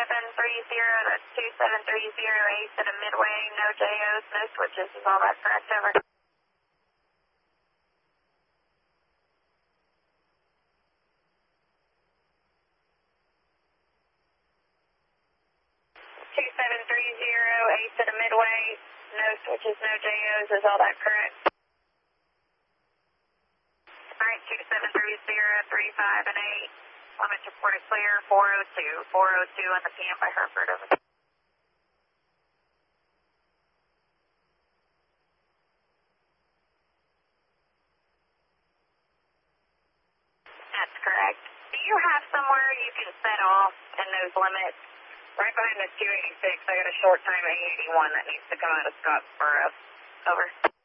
that's 2730, Ace at a midway, no JOs, no switches, is all that correct, over? 2730, Ace at a midway, no switches, no JOs, is all that correct? Alright, 2730, 35 and 8, limit reported clear, 402 on the PM by Hereford, over. That's correct. Do you have somewhere you can set off in those limits? Right behind this 286, I got a short time 881 that needs to come out of Scottsboro. Over.